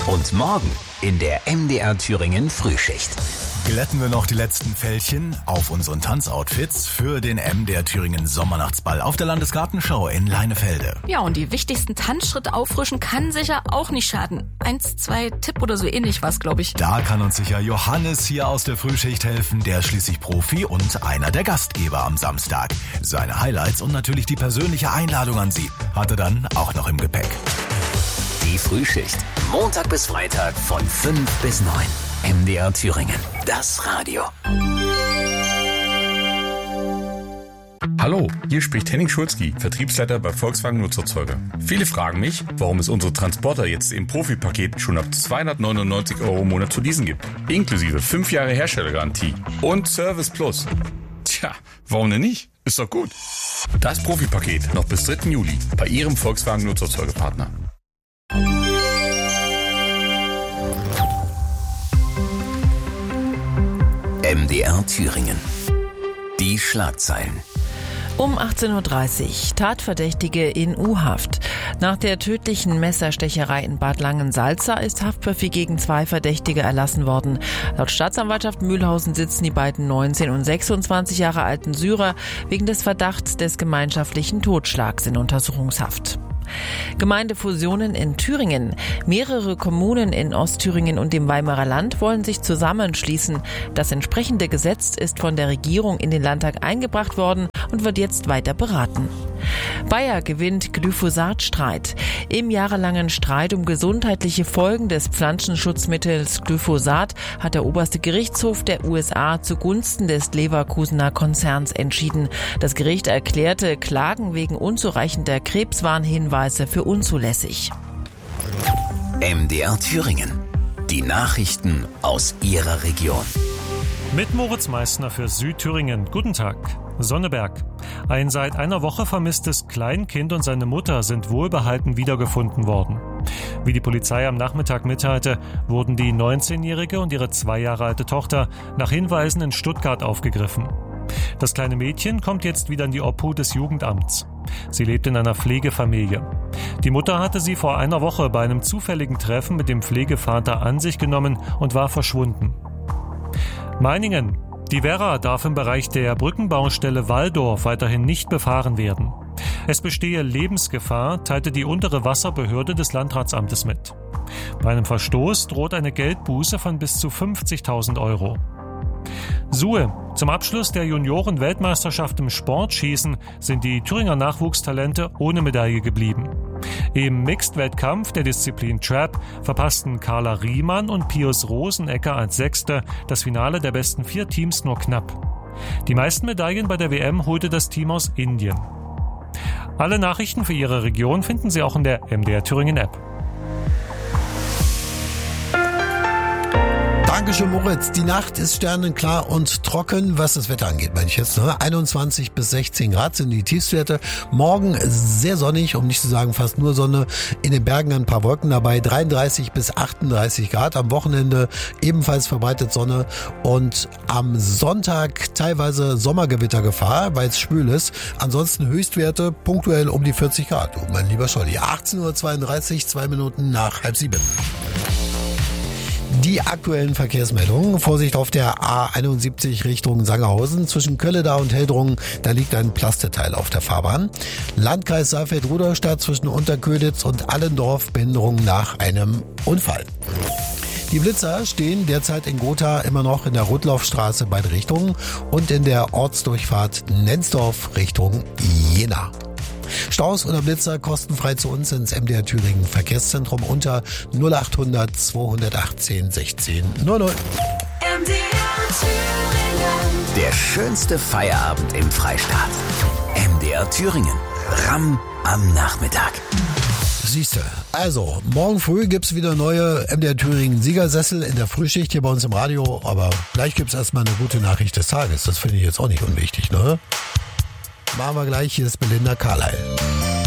Und morgen in der MDR Thüringen Frühschicht. Glätten wir noch die letzten Fältchen auf unseren Tanzoutfits für den MDR Thüringen Sommernachtsball auf der Landesgartenschau in Leinefelde. Ja, und die wichtigsten Tanzschritte auffrischen kann sicher auch nicht schaden. 1, 2 Tipp oder so ähnlich was, glaube ich. Da kann uns sicher Johannes hier aus der Frühschicht helfen, der ist schließlich Profi und einer der Gastgeber am Samstag. Seine Highlights und natürlich die persönliche Einladung an Sie hat er dann auch noch im Gepäck. Die Frühschicht, Montag bis Freitag von 5 bis 9. MDR Thüringen, das Radio. Hallo, hier spricht Henning Schulzki, Vertriebsleiter bei Volkswagen Nutzerzeuger. Viele fragen mich, warum es unsere Transporter jetzt im Profipaket schon ab 299 € im Monat zu leasen gibt. Inklusive 5 Jahre Herstellergarantie und Service Plus. Tja, warum denn nicht? Ist doch gut. Das Profipaket noch bis 3. Juli bei Ihrem Volkswagen Nutzerzeugerpartner. MDR Thüringen. Die Schlagzeilen. Um 18.30 Uhr, Tatverdächtige in U-Haft. Nach der tödlichen Messerstecherei in Bad Langensalza ist Haftbefehl gegen 2 Verdächtige erlassen worden. Laut Staatsanwaltschaft Mühlhausen sitzen die beiden 19 und 26 Jahre alten Syrer wegen des Verdachts des gemeinschaftlichen Totschlags in Untersuchungshaft. Gemeindefusionen in Thüringen. Mehrere Kommunen in Ostthüringen und dem Weimarer Land wollen sich zusammenschließen. Das entsprechende Gesetz ist von der Regierung in den Landtag eingebracht worden und wird jetzt weiter beraten. Bayer gewinnt Glyphosat-Streit. Im jahrelangen Streit um gesundheitliche Folgen des Pflanzenschutzmittels Glyphosat hat der oberste Gerichtshof der USA zugunsten des Leverkusener Konzerns entschieden. Das Gericht erklärte Klagen wegen unzureichender Krebswarnhinweise für unzulässig. MDR Thüringen. Die Nachrichten aus Ihrer Region. Mit Moritz Meissner für Südthüringen. Guten Tag. Sonneberg. Ein seit einer Woche vermisstes Kleinkind und seine Mutter sind wohlbehalten wiedergefunden worden. Wie die Polizei am Nachmittag mitteilte, wurden die 19-Jährige und ihre 2 Jahre alte Tochter nach Hinweisen in Stuttgart aufgegriffen. Das kleine Mädchen kommt jetzt wieder in die Obhut des Jugendamts. Sie lebt in einer Pflegefamilie. Die Mutter hatte sie vor einer Woche bei einem zufälligen Treffen mit dem Pflegevater an sich genommen und war verschwunden. Meiningen. Die Werra darf im Bereich der Brückenbaustelle Walldorf weiterhin nicht befahren werden. Es bestehe Lebensgefahr, teilte die untere Wasserbehörde des Landratsamtes mit. Bei einem Verstoß droht eine Geldbuße von bis zu 50.000 €. Suhe. Zum Abschluss der Junioren-Weltmeisterschaft im Sportschießen sind die Thüringer Nachwuchstalente ohne Medaille geblieben. Im Mixed-Wettkampf der Disziplin Trap verpassten Carla Riemann und Pius Rosenecker als Sechste das Finale der besten 4 Teams nur knapp. Die meisten Medaillen bei der WM holte das Team aus Indien. Alle Nachrichten für Ihre Region finden Sie auch in der MDR Thüringen App. Dankeschön, Moritz. Die Nacht ist sternenklar und trocken, was das Wetter angeht, meine ich jetzt. 21 bis 16 Grad sind die Tiefstwerte. Morgen sehr sonnig, um nicht zu sagen fast nur Sonne. In den Bergen ein paar Wolken dabei. 33 bis 38 Grad. Am Wochenende ebenfalls verbreitet Sonne. Und am Sonntag teilweise Sommergewittergefahr, weil es schwül ist. Ansonsten Höchstwerte punktuell um die 40 Grad. Du, mein lieber Scholli. 18.32 Uhr, 2 Minuten nach 6:30. Die aktuellen Verkehrsmeldungen. Vorsicht auf der A71 Richtung Sangerhausen. Zwischen Kölledau und Heldrungen, da liegt ein Plasteteil auf der Fahrbahn. Landkreis Saalfeld-Rudolstadt zwischen Unterköditz und Allendorf, Behinderung nach einem Unfall. Die Blitzer stehen derzeit in Gotha immer noch in der Rotlaufstraße beide Richtungen und in der Ortsdurchfahrt Nenzdorf Richtung Jena. Staus oder Blitzer kostenfrei zu uns ins MDR Thüringen Verkehrszentrum unter 0800 218 16 00. MDR Thüringen. Der schönste Feierabend im Freistaat. MDR Thüringen. Ramm am Nachmittag. Siehste. Also, morgen früh gibt's wieder neue MDR Thüringen Siegersessel in der Frühschicht hier bei uns im Radio. Aber gleich gibt's erstmal eine gute Nachricht des Tages. Das finde ich jetzt auch nicht unwichtig, ne? Machen wir gleich, hier ist Belinda Carlisle.